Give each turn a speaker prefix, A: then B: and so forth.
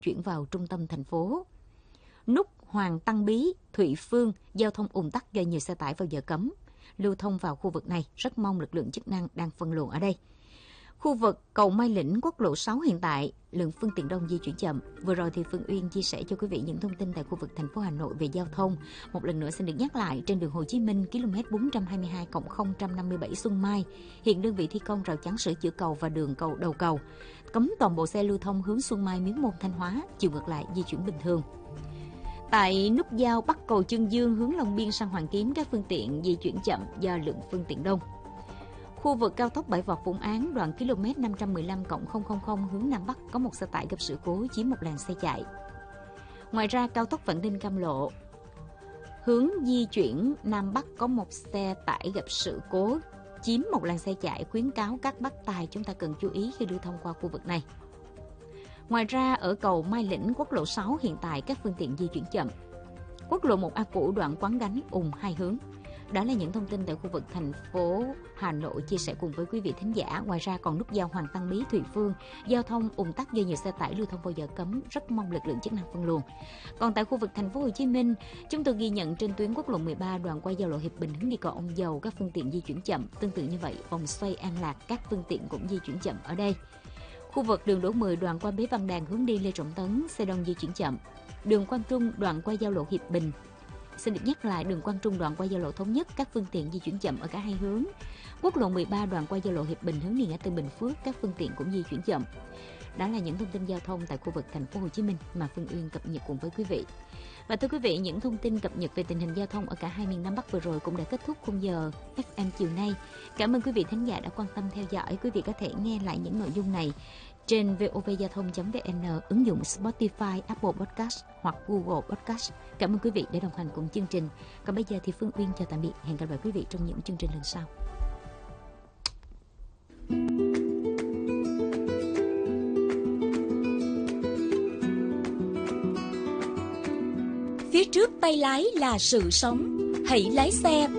A: chuyển vào trung tâm thành phố. Nút Hoàng Tăng Bí, Thụy Phương, giao thông ùn tắc do nhiều xe tải vào giờ cấm lưu thông vào khu vực này. Rất mong lực lượng chức năng đang phân luồng ở đây. Khu vực cầu Mai Lĩnh, quốc lộ 6 hiện tại, lượng phương tiện đông di chuyển chậm. Vừa rồi thì Phương Uyên chia sẻ cho quý vị những thông tin tại khu vực thành phố Hà Nội về giao thông. Một lần nữa xin được nhắc lại, trên đường Hồ Chí Minh, km 422+057 Xuân Mai, hiện đơn vị thi công rào chắn sửa chữa cầu và đường cầu đầu cầu. Cấm toàn bộ xe lưu thông hướng Xuân Mai, Miếu Môn, Thanh Hóa, chiều ngược lại di chuyển bình thường. Tại nút giao Bắc cầu Chương Dương hướng Long Biên sang Hoàn Kiếm, các phương tiện di chuyển chậm do lượng phương tiện đông. Khu vực cao tốc Bãi Vọt Vũng Áng, đoạn km 515+000 hướng Nam Bắc có một xe tải gặp sự cố chiếm một làn xe chạy. Ngoài ra, cao tốc Vạn Ninh Cam Lộ hướng di chuyển Nam Bắc có một xe tải gặp sự cố chiếm một làn xe chạy. Khuyến cáo các bác tài chúng ta cần chú ý khi lưu thông qua khu vực này. Ngoài ra, ở cầu Mai Lĩnh, quốc lộ 6 hiện tại các phương tiện di chuyển chậm. Quốc lộ 1A cũ đoạn Quán Gánh ùn hai hướng. Đó là những thông tin tại khu vực thành phố Hà Nội chia sẻ cùng với quý vị thính giả. Ngoài ra còn nút giao Hoàng Tăng Bí, Thụy Phương, giao thông ùn tắc do nhiều xe tải lưu thông vào giờ cấm, rất mong lực lượng chức năng phân luồng. Còn tại khu vực thành phố Hồ Chí Minh, chúng tôi ghi nhận trên tuyến quốc lộ 13 đoạn qua giao lộ Hiệp Bình hướng đi cầu Ông Dầu, các phương tiện di chuyển chậm. Tương tự như vậy, vòng xoay An Lạc, các phương tiện cũng di chuyển chậm ở đây. Khu vực đường Đỗ Mười đoạn qua Bế Văn Đàn hướng đi Lê Trọng Tấn, xe đông di chuyển chậm. Đường Quang Trung đoạn qua giao lộ Hiệp Bình. Xin được nhắc lại, đường Quang Trung đoạn qua giao lộ Thống Nhất, các phương tiện di chuyển chậm ở cả hai hướng. Quốc lộ 13 đoạn qua giao lộ Hiệp Bình hướng đi ngã tư Bình Phước, các phương tiện cũng di chuyển chậm. Đó là những thông tin giao thông tại khu vực thành phố Hồ Chí Minh mà Phương Uyên cập nhật cùng với quý vị. Và thưa quý vị, những thông tin cập nhật về tình hình giao thông ở cả hai miền Nam Bắc vừa rồi cũng đã kết thúc khung giờ FM chiều nay. Cảm ơn quý vị thính giả đã quan tâm theo dõi. Quý vị có thể nghe lại những nội dung này trên vovgiao thông.vn, ứng dụng Spotify, Apple Podcast hoặc Google Podcast. Cảm ơn quý vị đã đồng hành cùng chương trình. Còn bây giờ thì Phương Uyên chào tạm biệt. Hẹn gặp lại quý vị trong những chương trình lần sau.
B: Phía trước tay lái là sự sống. Hãy lái xe